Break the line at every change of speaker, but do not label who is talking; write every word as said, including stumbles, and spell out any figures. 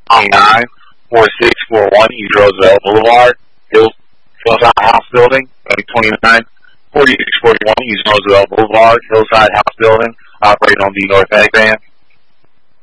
twenty-nine, forty-six forty-one East Roosevelt Boulevard, Hills, Hillside House Building, twenty-nine, forty-six forty-one East Roosevelt Boulevard, Hillside House Building, operating on the North Ag Band.